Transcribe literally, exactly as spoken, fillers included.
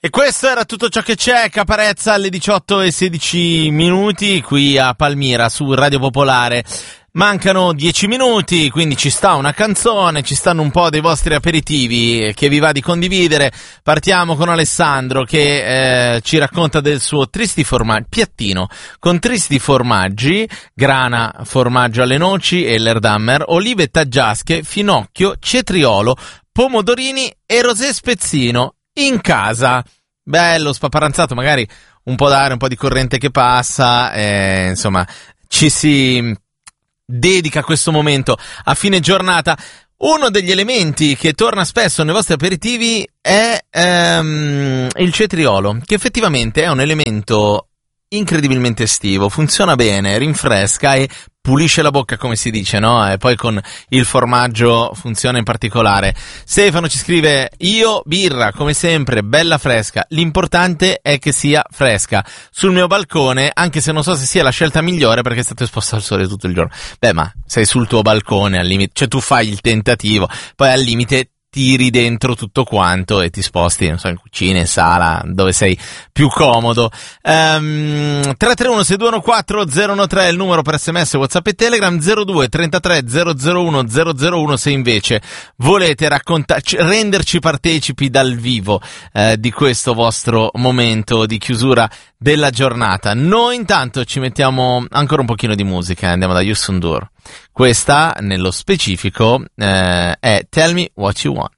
E questo era tutto ciò che c'è. Caparezza alle diciotto e sedici minuti qui a Palmira su Radio Popolare. Mancano dieci minuti, quindi ci sta una canzone, ci stanno un po' dei vostri aperitivi che vi va di condividere. Partiamo con Alessandro che eh, ci racconta del suo tristi formaggi, piattino con tristi formaggi, grana, formaggio alle noci e l'erdammer, olive taggiasche, finocchio, cetriolo, pomodorini e rosé spezzino in casa. Bello, spaparanzato, magari un po' d'aria, un po' di corrente che passa, eh, insomma, ci si dedica questo momento a fine giornata. Uno degli elementi che torna spesso nei vostri aperitivi è ehm, il cetriolo, che effettivamente è un elemento incredibilmente estivo, funziona bene, rinfresca e pulisce la bocca, come si dice, no? E poi con il formaggio funziona in particolare. Stefano ci scrive: io birra, come sempre, bella fresca, l'importante è che sia fresca. Sul mio balcone, anche se non so se sia la scelta migliore perché è stato esposto al sole tutto il giorno. Beh, ma sei sul tuo balcone, al limite, cioè tu fai il tentativo, poi al limite tiri dentro tutto quanto e ti sposti, non so, in cucina, in sala, dove sei più comodo. Um, tre tre uno sei due uno quattro zero uno tre è il numero per sms, WhatsApp e Telegram. Zero due trentatré zero zero uno zero zero uno se invece volete raccontarci, renderci partecipi dal vivo eh, di questo vostro momento di chiusura della giornata. Noi intanto ci mettiamo ancora un pochino di musica, andiamo da Youssou N'Dour. Questa, nello specifico, eh, è Tell Me What You Want.